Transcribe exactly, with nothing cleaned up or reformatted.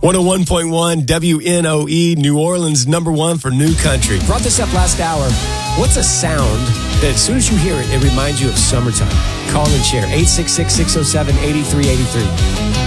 one oh one point one W N O E, New Orleans, number one for new country. Brought this up last hour. What's a sound that as soon as you hear it, it reminds you of summertime? Call and share. eight six six, six oh seven, eight three eight three.